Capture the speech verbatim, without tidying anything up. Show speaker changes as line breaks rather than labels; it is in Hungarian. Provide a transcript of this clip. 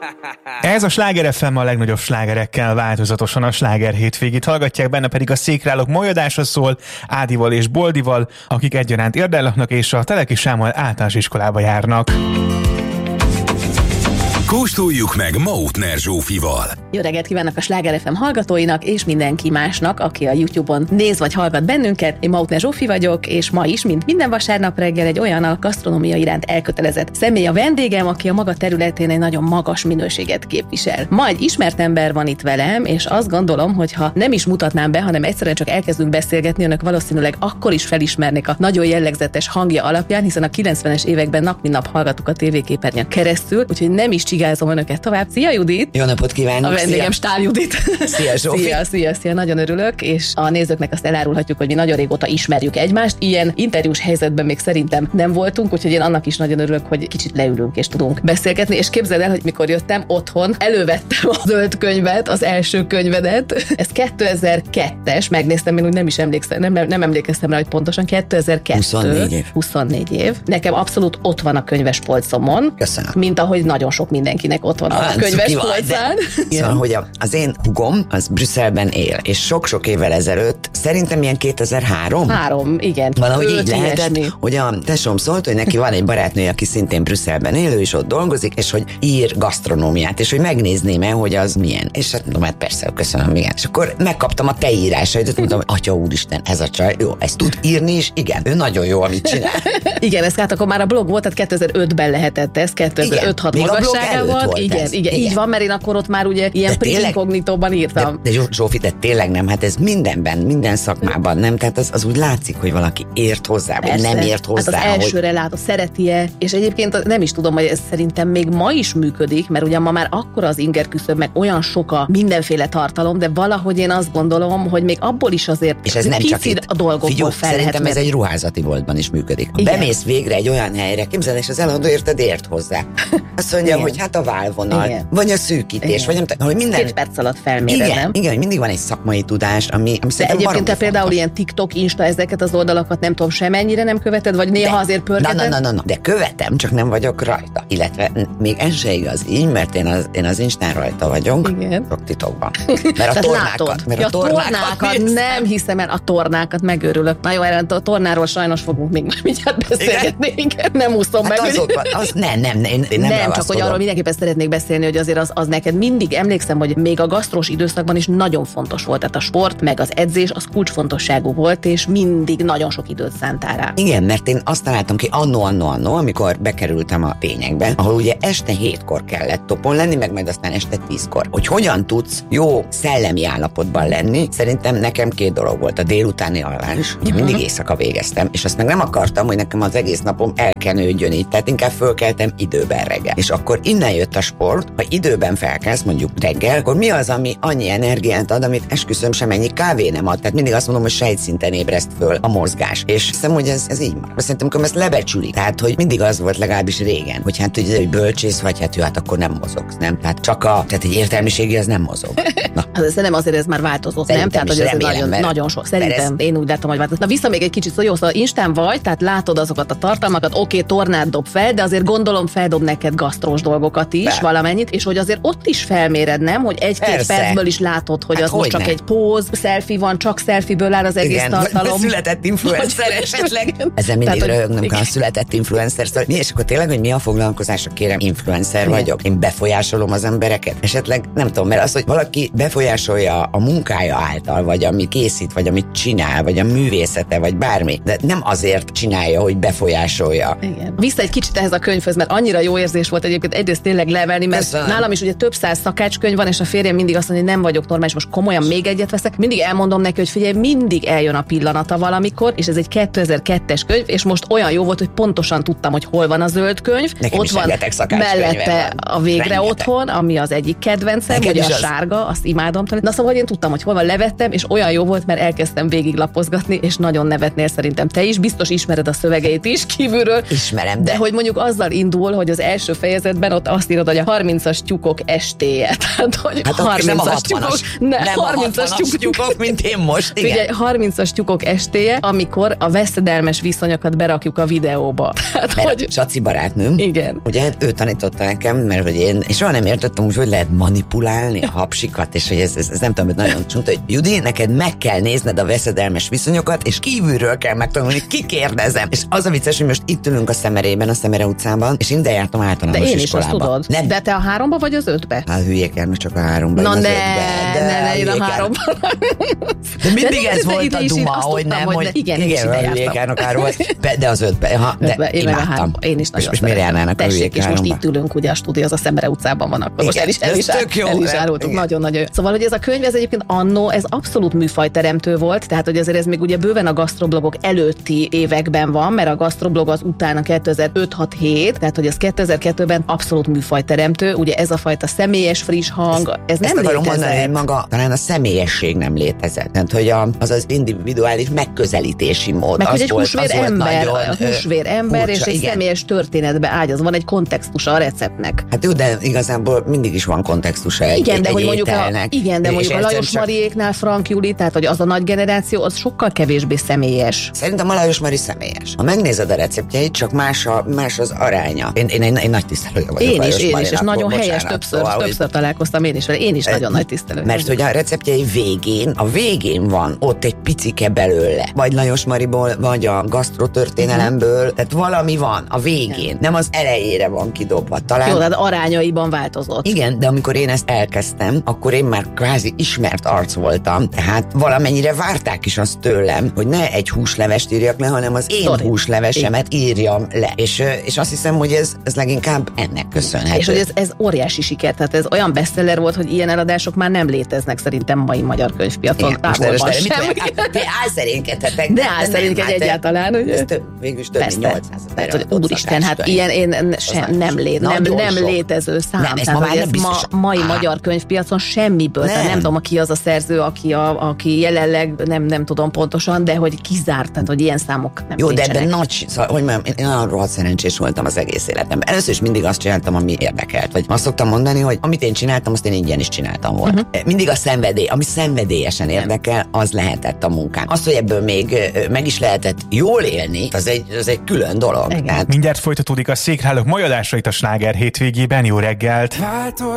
Ez a Sláger ef em a legnagyobb slágerekkel változatosan a Sláger hétvégét hallgatják, benne pedig a Székrálók molyodásra szól, Ádival és Boldival, akik egyaránt Érden laknak és a Teleki Sámuel általános iskolába járnak.
Kóstoljuk meg Mautner Zsófival.
Jó reggelt kívánok a Sláger ef em hallgatóinak és mindenki másnak, aki a YouTube-on néz vagy hallgat bennünket. Én Mautner Zsófi vagyok, és ma is, mint minden vasárnap reggel, egy olyan a gasztronómia iránt elkötelezett személy a vendégem, aki a maga területén egy nagyon magas minőséget képvisel. Ma egy ismert ember van itt velem, és azt gondolom, hogy ha nem is mutatnám be, hanem egyszerűen csak elkezdünk beszélgetni, önök valószínűleg akkor is felismernék a nagyon jellegzetes hangja alapján, hiszen a kilencvenes években nap mint nap hallgattuk a tévéképernyőn keresztül, úgyhogy nem is csigázom önöket tovább. Szia, Judit!
Jó napot kívánok!
A vendégem Stál Judit.
Szia, Zsófi!
Szia, szia, szia, nagyon örülök, és a nézőknek azt elárulhatjuk, hogy mi nagyon régóta ismerjük egymást. Ilyen interjús helyzetben még szerintem nem voltunk, úgyhogy én annak is nagyon örülök, hogy kicsit leülünk és tudunk beszélgetni, és képzeld el, hogy mikor jöttem otthon, elővettem a zöld könyvet, az első könyvedet. Ez kétezer-kettes, megnéztem, én úgy nem is emlékszem, nem, nem emlékeztem rá, hogy pontosan kétezer-kettő.
huszonnégy év.
huszonnégy év. Nekem abszolút ott van a könyves polcomon.
Köszönöm.
Mint ahogy nagyon sok mindenkinek ott van a könyves polcán.
Szóval, hogy az én hugom, az Brüsszelben él, és sok-sok évvel ezelőtt, szerintem ilyen kétezer-három.
Három, igen.
Valahogy így lehetett,
ilyesmi.
hogy a tesóm szólt, hogy neki van egy barátnője, aki szintén Brüsszelben élő, és ott dolgozik, és hogy ír gasztronómiát, és hogy megnézném el, hogy az milyen. És hát mondom, hát persze, köszönöm, igen. És akkor megkaptam a te írásait, mondtam, hogy atya úristen, ez a csaj, jó, ezt tud írni is, igen, ő nagyon jó, amit csinál.
Igen, ez hát akkor már a blog volt, tehát kétezer-ötben lehetett ez, kétezer-öt-hat magasságával. Igen,
ez.
igen,
Igen.
így van, mert én akkor ott már ugye ilyen pre-inkognitóban írtam.
De, de Zsófi, de tényleg nem, hát ez mindenben, minden szakmában, nem? Tehát az, az úgy látszik, hogy valaki ért hozzá, vagy
Persze.
nem ért hozzá.
Hát az elsőre hogy... látod, szereti-e, és egyébként nem is tudom, hogy ez szerintem még ma is működik, mert ugye ma már akkora az inger küszöb, meg olyan sok a mindenféle tartalom, de valahogy én azt gondolom, hogy még abból is azért
és ez nem csak itt.
A dolgokból
Figyelj,
fel
szerintem
lehet
ez egy ruházati boltban is működik. Ha
igen.
bemész végre egy olyan helyre, képzeld, és az eladó érted ért hozzá. Azt mondja,
igen.
hogy hát a válvonal, igen. vagy a szűkítés,
igen.
vagy nem tudom, hogy minden...
Két perc alatt felméred,
igen,
nem?
igen, mindig van egy szakmai tudás, ami, ami
de egyébként te például
fontos.
Ilyen TikTok, Insta, ezeket az oldalakat nem tudom, semennyire nem követed, vagy néha
de,
azért pörgeted?
Na, na, na, na, de követem, csak nem vagyok rajta. Illetve még ez se igaz így, mert én az, én az Instán rajta vagyok.
Igen.
Sok titokban. Mert a tornákat, mert
ja,
a tornákat,
tornákat nem hiszem el, a tornákat megőrülök. Na jó, erre a tornáról sajnos fogunk még mindjárt beszélgetni. Igen? Nem úszom
hát
meg.
Azok, az nem, nem, én, én nem
Nem, csak hogy arról mindenképpen szeretnék beszélni, hogy azért az, az neked mindig, emlékszem, hogy még a gasztrós időszakban is nagyon fontos volt. Tehát a sport, meg az edzés, az kulcsfontosságú volt, és mindig nagyon sok időt szántál rá.
Igen, mert én azt találtam ki annó, annó, annó, amikor bekerültem a tényekbe, ahol ugye este hétkor kellett topon lenni, meg majd aztán este tízkor. Hogy hogyan tudsz jó szellemi állapotban lenni, szerintem nekem két dolog volt. A délutáni alvás, uh-huh. mindig éjszaka végeztem, és azt meg nem akartam, hogy nekem az egész napom elkenődjön így, tehát inkább fölkeltem időben reggel. És akkor innen jött a sport, ha időben felkelsz, mondjuk reggel, akkor mi az, ami annyi energiát ad, amit esküszöm semennyi kávé nem ad. Tehát mindig azt mondom, hogy sejtszinten ébreszt föl a mozgás. És hiszem, hogy ez, ez így van. Szerintem, hogy ezt lebecsülik. Tehát, hogy mindig az volt legalábbis régen, hogy hát ugye, hogy bölcsész vagy, hát jó, hát akkor nem mozogsz, nem? Tehát csak a, tehát egy értelmiségi az nem mozog. Na.
Hát nem azért ez már változott,
Szerintem
nem? Tehát, hogy ez nagyon,
mert,
nagyon sok. Szerintem
ez...
én úgy látom, hogy változott. Na vissza még egy kicsit, szóval jó, szóval Instán vagy, tehát látod azokat a tartalmakat, oké, okay, tornát dob fel, de azért gondolom feldob neked gasztrós dolgokat is, fel. Valamennyit, és hogy azért ott is felméred, nem? Hogy egy-két percből is látod, hogy hát az most csak ne? Egy póz, selfie van, csak selfie-ből áll az egész igen, tartalom.
Született influencer esetleg. Ezzel mindig röhögnem kell, a született influencer. Szóval mi, és akkor tényleg, hogy mi a foglalkozásra, kérem, influencer igen. vagyok. Én befolyásolom az embereket. Esetleg nem tudom, mert az, hogy valaki befolyásolja a munkája által, vagy amit készít, vagy amit csinál, vagy a művészete, vagy bármi. De nem azért csinálja, hogy befolyásolja.
Igen. Vissza egy kicsit ehhez a könyvhöz, mert annyira jó érzés volt egyébként egyrészt tényleg levelni, mert köszönöm. Nálam is ugye több száz szakácskönyv van, és a férjem mindig azt mondja, hogy nem vagyok normális, most komolyan még egyet veszek. Mindig elmondom neki, hogy figyelj, mindig eljön a pillanata valamikor, és ez egy kétezer-kettes könyv, és most olyan jó volt, hogy pontosan tudtam, hogy hol van a zöld könyv.
Nekem
ott van mellette a végre rengeteg. Otthon, ami az egyik kedvencem, hogy a az... sárga, azt imádom. Na szóval, hogy én tudtam, hogy hol van, levettem, és olyan jó volt, mert elkezdtem végiglapozgatni, és nagyon nevetnél szerintem te is, biztos ismered a szövegeit is kívülről.
Ismerem,
de, de hogy mondjuk azzal indul, hogy az első fejezetben ott Tehát azt írod, hogy a harmincas tyúkok estéje. Tehát, hogy
hát harmincas
tyúkok, ne,
nem harmincas tyúkok, tyúkok, mint én most. Igen.
Ugye harmincas tyúkok estéje, amikor a veszedelmes viszonyokat berakjuk a videóba. Tehát,
mert
hogy...
Csaci barátnőm,
igen.
Ugye ő tanította nekem, mert hogy én, és soha nem értettem úgy, hogy lehet manipulálni a hapsikat, és hogy ez, ez, ez nem tudom, hogy nagyon csúnt, hogy Judi, neked meg kell nézned a veszedelmes viszonyokat, és kívülről kell megtanulni, kikérdezem. És az a vicces, hogy most itt ülünk a Szemerében, a Szemere utcában, és én ide jártam általános
iskolába. De én
iskolába.
is azt tudod.
Nem.
De te a háromba vagy az ötbe?
Hát hülyék járnak csak a háromba.
Na
az
ne,
ötbe, de
ne, ne, én a háromban.
De mindig
de
ez
de
volt a duma, hogy nem, hogy, hogy
igen,
igen, igen, a hülyék járnak háromba, de az ötbe. Ha, de
ötbe, én
imádtam.
Én is nagyon
és miért járnának a hülyék
és most itt ülünk, ugye a stúdió az a Szemere utcában van, akkor most el is, el is, el is árultuk, nagyon-nagyon. Szóval, hogy ez a könyv, ez egyébként annó, ez abszolút műfajteremtő volt, tehát, hogy azért ez még ugye bőven a gasztroblogok előtti években van, mert a gasztroblog az utána kétezer-öt hat hét, tehát, hogy ez kétezer-kettőben abszolút műfajteremtő, ugye ez a fajta személyes, friss hang, ez, ez nem létezett.
Mondani, hogy maga, talán a személyesség nem létezett, tehát, hogy a, az az individuális megközelítési mód.
Meg,
az
hogy egy
volt,
húsvér ember, nagyon, a húsvér ember, furcsa, és egy igen. személyes történetbe ágyaz, van egy kontextusa a receptnek.
Hát jó, de igazából mindig is van kontextusa egy,
igen, de
egy
hogy mondjuk
ételnek.
A, igen, de mondjuk a Lajos csak... Mariéknál Frank Juli, tehát hogy az a nagy generáció, az sokkal kevésbé személyes.
Szerintem a Lajos Mari személyes. Ha megnézed a receptjeit, csak más, a, más az aránya. Én, én, én, én nagy tisztelője vagyok.
Én is, én is, és nagyon helyes,
bocsánat,
többször,
szóval,
többször hogy... találkoztam én is vele. Én is e, nagyon nagy tisztelő.
Mert hogy a receptjei végén, a végén van ott egy picike belőle. Vagy Lajos Mariból, vagy a gasztrotörténelemből, uh-huh. tehát valami van a végén. Nem az elejére van kidobva. Talán...
Jó, tehát arányaiban változott.
Igen, de amikor én ezt elkezdtem, akkor én már kvázi ismert arc voltam, tehát valamennyire várták is azt tőlem, hogy ne egy húslevest írjak le, hanem az én Sorry. húslevesemet írjam le. És, és azt hiszem, hogy ez, ez leginkább ennek köszönhető.
És hogy ez, ez óriási siker, tehát ez olyan bestseller volt, hogy ilyen eladások már nem léteznek szerintem mai magyar könyvpiacon. Távolban sem.
Te álszerénkedhetek.
De álszerénkedj egyáltalán, ugye?
Ez több, végül is több mint nyolcszáz ezer.
Úristen, hát ilyen én sem, nem, lé, nem, nem létező szám.
Nem, ez
tehát,
ma már nem
ma, mai magyar könyvpiacon semmiből. Nem. Tehát nem tudom, ki az a szerző, aki, a, aki jelenleg nem, nem tudom pontosan, de hogy kizárt, tehát hogy ilyen számok nem
Jó,
nincsenek.
de ebben nagy, szóval, hogy mondjam, én olyan rohadt szerencsés voltam az egész életemben. Először is mindig azt csináltam, ami érdekelt. Vagy azt szoktam mondani, hogy amit én csináltam, azt én ingyen is csináltam volna. Uh-huh. Mindig a szenvedély, ami szenvedélyesen érdekel, az lehetett a munkám. Az, hogy ebből még meg is lehetett jól élni, az egy, az egy külön dolog.
Tehát... Mindjárt folytatódik a Székrálók mai adásait a Sláger hétvégében. Jó reggelt!